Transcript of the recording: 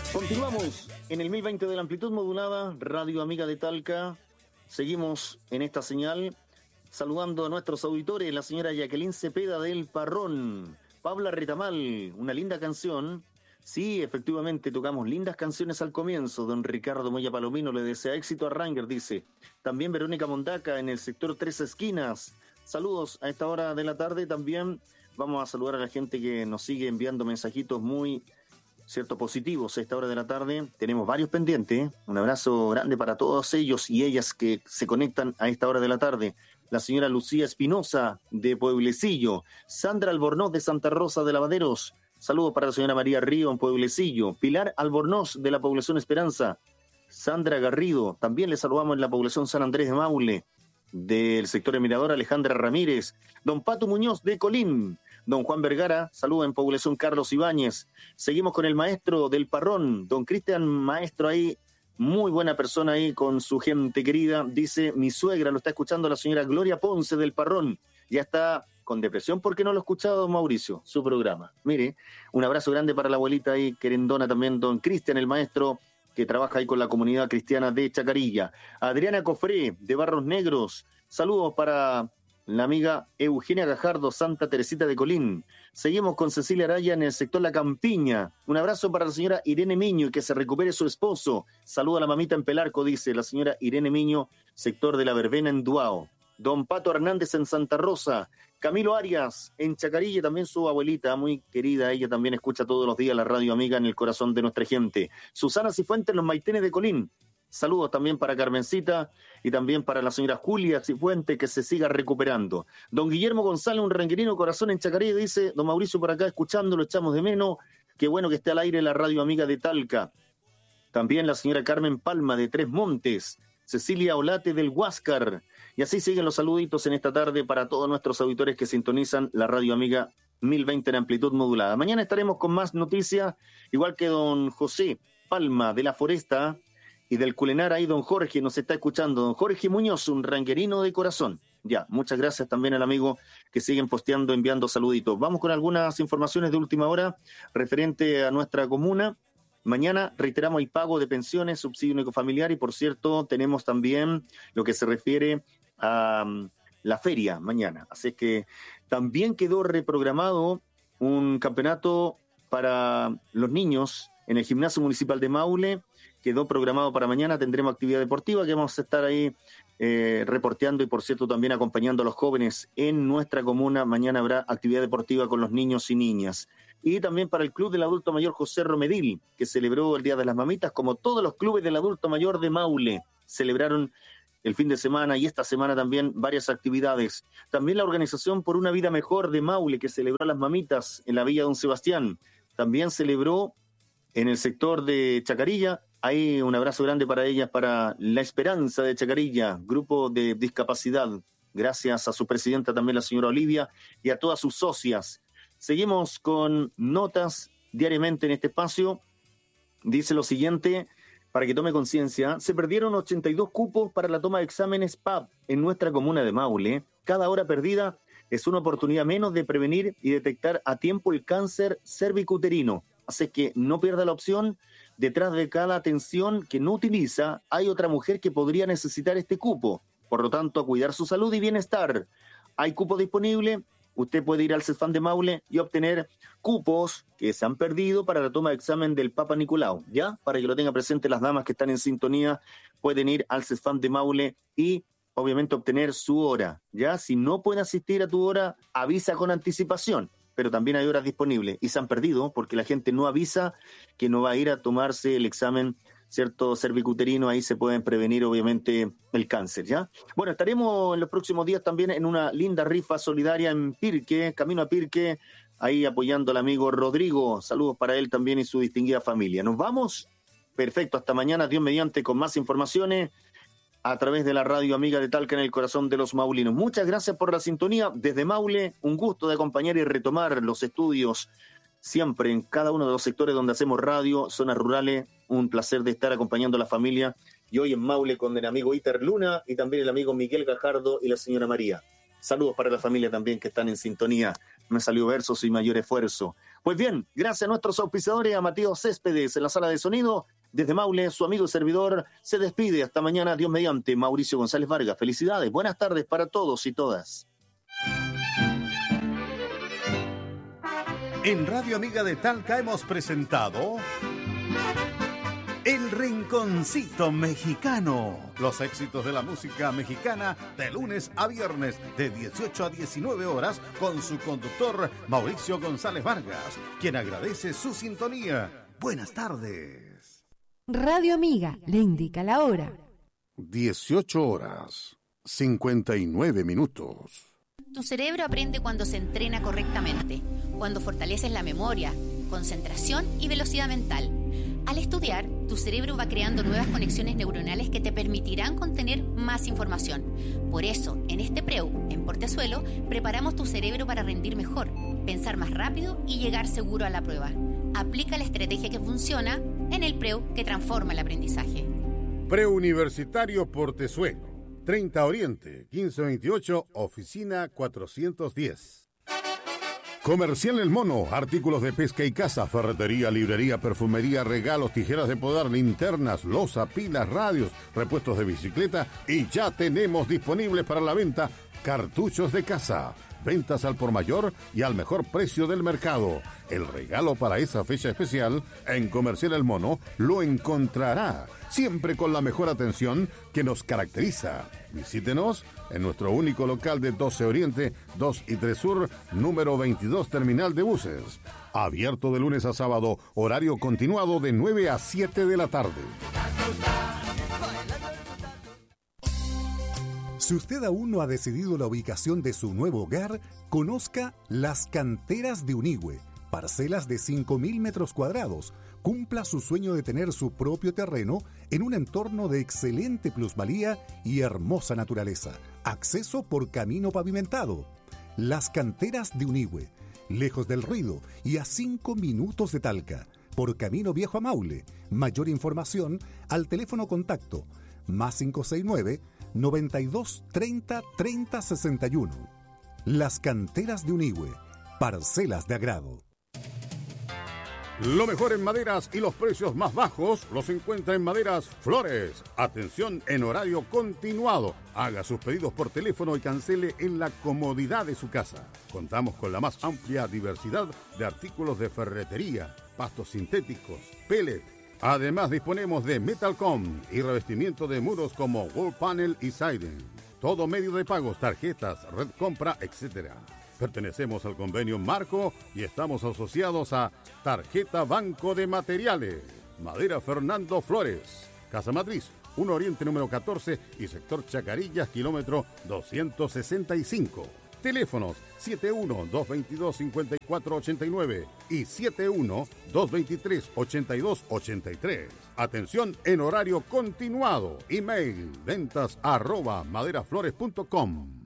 Continuamos en el 1020 de la amplitud modulada, Radio Amiga de Talca. Seguimos en esta señal saludando a nuestros auditores, la señora Jacqueline Cepeda del Parrón, Pabla Retamal, una linda canción. Sí, efectivamente, tocamos lindas canciones al comienzo. Don Ricardo Moya Palomino le desea éxito a Ranger, dice. También Verónica Mondaca en el sector Tres Esquinas. Saludos a esta hora de la tarde. También vamos a saludar a la gente que nos sigue enviando mensajitos muy positivos a esta hora de la tarde. Tenemos varios pendientes. Un abrazo grande para todos ellos y ellas que se conectan a esta hora de la tarde. La señora Lucía Espinosa de Pueblecillo, Sandra Albornoz de Santa Rosa de Lavaderos. Saludos para la señora María Río en Pueblecillo, Pilar Albornoz de la población Esperanza, Sandra Garrido, también le saludamos en la población San Andrés de Maule, del sector de Mirador, Alejandra Ramírez, don Pato Muñoz de Colín, don Juan Vergara, saludos en población Carlos Ibáñez. Seguimos con el maestro del Parrón, don Cristian, maestro ahí, muy buena persona ahí con su gente querida, dice mi suegra, lo está escuchando la señora Gloria Ponce del Parrón, ya está con depresión porque no lo ha escuchado don Mauricio, su programa. Mire, un abrazo grande para la abuelita ahí, querendona también, don Cristian, el maestro que trabaja ahí con la comunidad cristiana de Chacarilla. Adriana Cofré, de Barros Negros, saludos para la amiga Eugenia Gajardo, Santa Teresita de Colín. Seguimos con Cecilia Araya en el sector La Campiña. Un abrazo para la señora Irene Miño y que se recupere su esposo. Saluda a la mamita en Pelarco, dice la señora Irene Miño, sector de La Verbena en Duao. Don Pato Hernández en Santa Rosa, Camilo Arias en Chacarilla, también su abuelita, muy querida, ella también escucha todos los días la Radio Amiga en el corazón de nuestra gente. Susana Cifuentes en los Maitenes de Colín, saludos también para Carmencita y también para la señora Julia Cifuentes, que se siga recuperando. Don Guillermo González, un ranguerino corazón en Chacarilla, dice, don Mauricio por acá escuchando, lo echamos de menos, qué bueno que esté al aire la Radio Amiga de Talca. También la señora Carmen Palma de Tres Montes, Cecilia Olate del Huáscar. Y así siguen los saluditos en esta tarde para todos nuestros auditores que sintonizan la Radio Amiga 1020 en amplitud modulada. Mañana estaremos con más noticias, igual que don José Palma de la Foresta y del Culenar, ahí don Jorge nos está escuchando. Don Jorge Muñoz, un ranguerino de corazón. Ya, muchas gracias también al amigo que siguen posteando, enviando saluditos. Vamos con algunas informaciones de última hora referente a nuestra comuna. Mañana reiteramos el pago de pensiones, subsidio único familiar y por cierto tenemos también lo que se refiere a la feria mañana. Así que también quedó reprogramado un campeonato para los niños en el Gimnasio Municipal de Maule. Quedó programado para mañana, tendremos actividad deportiva que vamos a estar ahí reporteando y por cierto también acompañando a los jóvenes en nuestra comuna. Mañana habrá actividad deportiva con los niños y niñas. Y también para el Club del Adulto Mayor José Romedil, que celebró el Día de las Mamitas, como todos los clubes del Adulto Mayor de Maule. Celebraron el fin de semana y esta semana también varias actividades. También la Organización por una Vida Mejor de Maule, que celebró a las mamitas en la Villa Don Sebastián. También celebró en el sector de Chacarilla. Ahí un abrazo grande para ellas, para La Esperanza de Chacarilla, grupo de discapacidad. Gracias a su presidenta también, la señora Olivia, y a todas sus socias. Seguimos con notas diariamente en este espacio. Dice lo siguiente, para que tome conciencia, se perdieron 82 cupos para la toma de exámenes PAP en nuestra comuna de Maule. Cada hora perdida es una oportunidad menos de prevenir y detectar a tiempo el cáncer cervicuterino. Así que no pierda la opción. Detrás de cada atención que no utiliza, hay otra mujer que podría necesitar este cupo. Por lo tanto, a cuidar su salud y bienestar. Hay cupo disponible. Usted puede ir al CESFAM de Maule y obtener cupos que se han perdido para la toma de examen del Papa Nicolau, ¿ya? Para que lo tengan presente las damas que están en sintonía, pueden ir al CESFAM de Maule y obviamente obtener su hora, ¿ya? Si no puede asistir a tu hora, avisa con anticipación, pero también hay horas disponibles y se han perdido porque la gente no avisa que no va a ir a tomarse el examen, ¿cierto? Cervicuterino, ahí se pueden prevenir obviamente el cáncer, ¿ya? Bueno, estaremos en los próximos días también en una linda rifa solidaria en Pirque, camino a Pirque, ahí apoyando al amigo Rodrigo. Saludos para él también y su distinguida familia. ¿Nos vamos? Perfecto, hasta mañana, Dios mediante, con más informaciones a través de la Radio Amiga de Talca en el corazón de los maulinos. Muchas gracias por la sintonía. Desde Maule, un gusto de acompañar y retomar los estudios siempre en cada uno de los sectores donde hacemos radio, zonas rurales. Un placer de estar acompañando a la familia. Y hoy en Maule con el amigo Iter Luna y también el amigo Miguel Gajardo y la señora María. Saludos para la familia también que están en sintonía me salió verso sin mayor esfuerzo. Pues bien, gracias a nuestros auspiciadores, a Mateo Céspedes en la sala de sonido, desde Maule, su amigo y servidor se despide. Hasta mañana, Dios mediante. Mauricio González Vargas, felicidades, buenas tardes para todos y todas. En Radio Amiga de Talca hemos presentado El Rinconcito Mexicano. Los éxitos de la música mexicana de lunes a viernes de 18 a 19 horas con su conductor Mauricio González Vargas, quien agradece su sintonía. Buenas tardes. Radio Amiga le indica la hora. 18 horas, 59 minutos. Tu cerebro aprende cuando se entrena correctamente, cuando fortaleces la memoria, concentración y velocidad mental. Al estudiar, tu cerebro va creando nuevas conexiones neuronales que te permitirán contener más información. Por eso, en este PREU, en Portezuelo, preparamos tu cerebro para rendir mejor, pensar más rápido y llegar seguro a la prueba. Aplica la estrategia que funciona en el PREU que transforma el aprendizaje. Preuniversitario Portezuelo. 30 Oriente, 1528, oficina 410. Comercial El Mono, artículos de pesca y caza, ferretería, librería, perfumería, regalos, tijeras de podar, linternas, loza, pilas, radios, repuestos de bicicleta y ya tenemos disponibles para la venta cartuchos de caza. Ventas al por mayor y al mejor precio del mercado. El regalo para esa fecha especial en Comercial El Mono lo encontrará, siempre con la mejor atención que nos caracteriza. Visítenos en nuestro único local de 12 Oriente, 2 y 3 Sur, número 22, terminal de buses. Abierto de lunes a sábado, horario continuado de 9 a 7 de la tarde. Si usted aún no ha decidido la ubicación de su nuevo hogar, conozca Las Canteras de Unigüe, parcelas de 5.000 metros cuadrados. Cumpla su sueño de tener su propio terreno en un entorno de excelente plusvalía y hermosa naturaleza. Acceso por camino pavimentado. Las Canteras de Unigüe, lejos del ruido y a 5 minutos de Talca, por camino viejo a Maule. Mayor información al teléfono contacto +569 92 30 30 61. Las Canteras de Unigüe, parcelas de agrado. Lo mejor en maderas y los precios más bajos los encuentra en Maderas Flores. Atención en horario continuado. Haga sus pedidos por teléfono y cancele en la comodidad de su casa. Contamos con la más amplia diversidad de artículos de ferretería, pastos sintéticos, pellet. Además disponemos de Metalcom y revestimiento de muros como Wall Panel y Siding. Todo medio de pagos, tarjetas, red compra, etc. Pertenecemos al convenio Marco y estamos asociados a Tarjeta Banco de Materiales. Madera Fernando Flores. Casa Matriz, 1 Oriente número 14 y sector Chacarillas, kilómetro 265. Teléfonos 71-222-5489 y 71-223-8283. Atención en horario continuado. Email ventas@maderaflores.com.